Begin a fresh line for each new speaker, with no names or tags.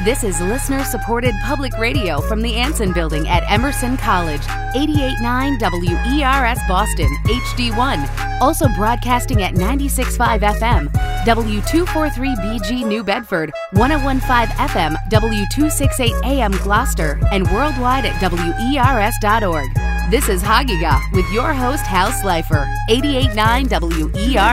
This is listener-supported public radio from the Anson Building at Emerson College, 88.9 WERS Boston, HD1. Also broadcasting at 96.5 FM, W243BG New Bedford, 101.5 FM, W268 AM Gloucester, and worldwide at WERS.org. This is Hagiga with your host, Hal Slifer, 88.9 WERS.